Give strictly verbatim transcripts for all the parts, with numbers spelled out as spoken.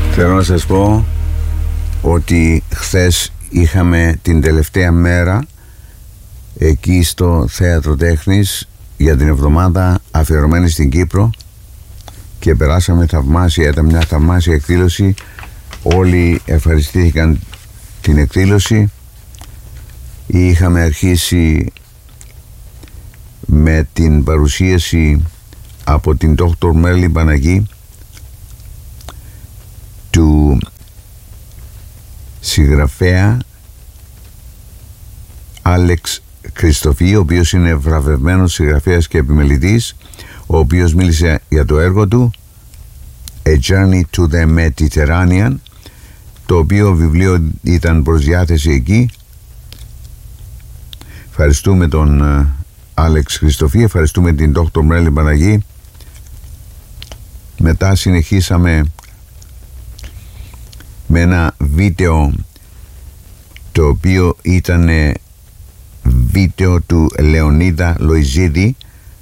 Θέλω να σας πω ότι χθες είχαμε την τελευταία μέρα εκεί στο Θέατρο Τέχνης για την εβδομάδα αφιερωμένη στην Κύπρο και περάσαμε θαυμάσια, ήταν μια θαυμάσια εκδήλωση. Όλοι ευχαριστήθηκαν την εκδήλωση. Είχαμε αρχίσει με την παρουσίαση από την Δόκτωρ Μέρλιν Παναγή του συγγραφέα Άλεξ Χριστοφή, ο οποίος είναι βραβευμένος συγγραφέας και επιμελητής, ο οποίος μίλησε για το έργο του A Journey to the Mediterranean, το οποίο βιβλίο ήταν προς διάθεση εκεί. Ευχαριστούμε τον Άλεξ Χριστοφή, ευχαριστούμε την Δόκτωρ Μέρλιν Παναγή. Μετά συνεχίσαμε με ένα βίντεο το οποίο ήταν βίντεο του Λεωνίδα Λοϊζίδη,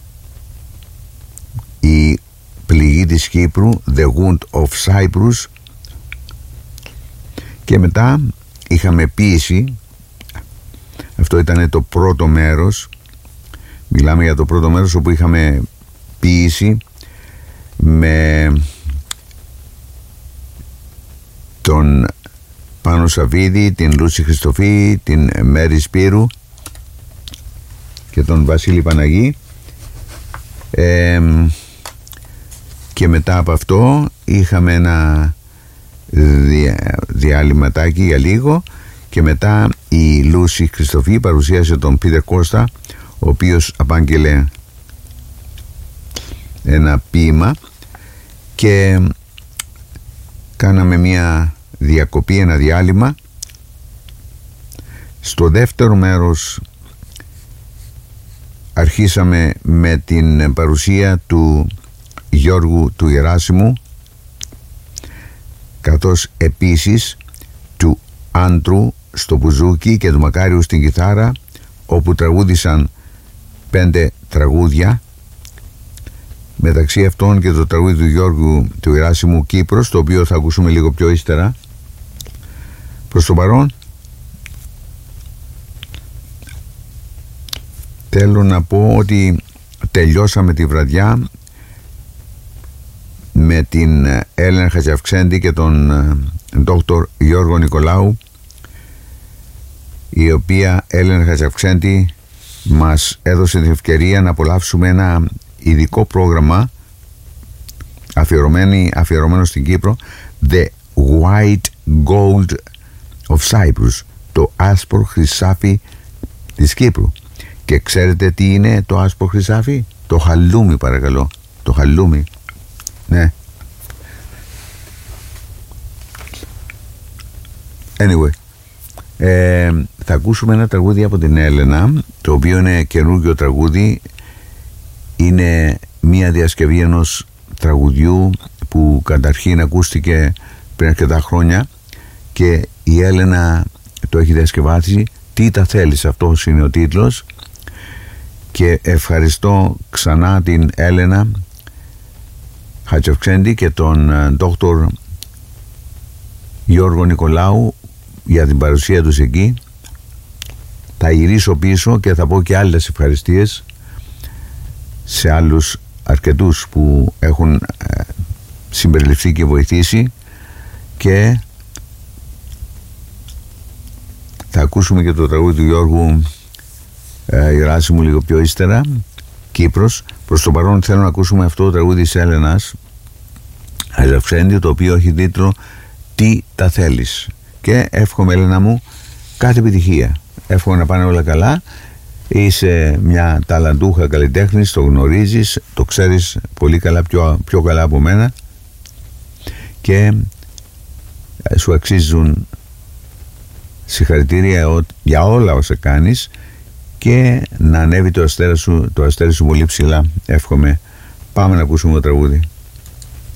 η πληγή της Κύπρου, The Wound of Cyprus. Και μετά είχαμε ποίηση. Αυτό ήταν το πρώτο μέρος. Μιλάμε για το πρώτο μέρος όπου είχαμε ποίηση με τον Πάνο Σαββίδη, την Λούση Χριστοφή, την Μέρη Σπύρου και τον Βασίλη Παναγή. ε, και μετά από αυτό είχαμε ένα δια, διάλειμματάκι για λίγο και μετά η Λούση Χριστοφή παρουσίασε τον Πίτερ Κώστα, ο οποίος απάγγελε ένα ποίημα και κάναμε μια διακοπή, ένα διάλειμμα. Στο δεύτερο μέρος αρχίσαμε με την παρουσία του Γιώργου του Γεράσιμου, καθώς επίσης του Άντρου στο μπουζούκι και του Μακάριου στην κιθάρα, όπου τραγούδησαν πέντε τραγούδια, μεταξύ αυτών και το τραγούδι του Γιώργου του Γεράσιμου Κύπρος, το οποίο θα ακούσουμε λίγο πιο ύστερα. Προς το παρόν θέλω να πω ότι τελειώσαμε τη βραδιά με την Έλενα Χατζαυξέντη και τον Δόκτωρ Γιώργο Νικολάου, η οποία Έλενα Χατζαυξέντη μας έδωσε την ευκαιρία να απολαύσουμε ένα ειδικό πρόγραμμα αφιερωμένο στην Κύπρο, The White Gold of Cyprus, το άσπρο χρυσάφι της Κύπρου. Και ξέρετε τι είναι το άσπρο χρυσάφι? Το χαλούμι, παρακαλώ, το χαλούμι. Ναι. Anyway, ε, θα ακούσουμε ένα τραγούδι από την Έλενα, το οποίο είναι καινούργιο τραγούδι. Είναι μία διασκευή ενός τραγουδιού που καταρχήν ακούστηκε πριν αρκετά χρόνια και η Έλενα το έχει διασκευάσει. Τι τα θέλεις, αυτός είναι ο τίτλος. Και ευχαριστώ ξανά την Έλενα Χατζαυξέντη και τον Δόκτωρ Γιώργο Νικολάου για την παρουσία τους εκεί. Θα γυρίσω πίσω και θα πω και άλλες ευχαριστίες σε άλλους αρκετούς που έχουν ε, συμπεριληφθεί και βοηθήσει, και θα ακούσουμε και το τραγούδι του Γιώργου ε, Γεράσιμου λίγο πιο ύστερα, Κύπρος. Προς το παρόν θέλω να ακούσουμε αυτό το τραγούδι της Έλενας Χατζαυξέντη, το οποίο έχει τίτλο Τι τα θέλεις, και εύχομαι, Έλενα μου, κάθε επιτυχία. Εύχομαι να πάνε όλα καλά. Είσαι μια ταλαντούχα καλλιτέχνης, το γνωρίζεις, το ξέρεις πολύ καλά, πιο, πιο καλά από μένα, και σου αξίζουν συγχαρητήρια για όλα όσα κάνεις, και να ανέβει το αστέρι σου, το αστέρι σου πολύ ψηλά. Εύχομαι. Πάμε να ακούσουμε το τραγούδι.